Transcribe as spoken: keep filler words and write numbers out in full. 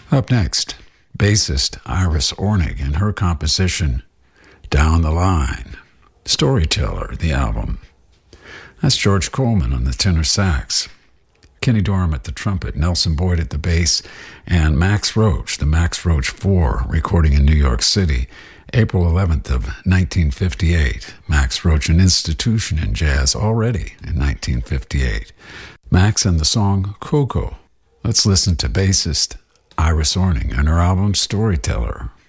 Up next, bassist Iris Ornig and her composition, Down the Line, Storyteller, the album. That's George Coleman on the tenor sax, Kenny Dorham at the trumpet, Nelson Boyd at the bass, and Max Roach, the Max Roach Four, recording in New York City, April eleventh of nineteen fifty-eight. Max Roach, an institution in jazz already in nineteen fifty-eight. Max and the song Coco. Let's listen to bassist Iris Ornig and her album Storyteller.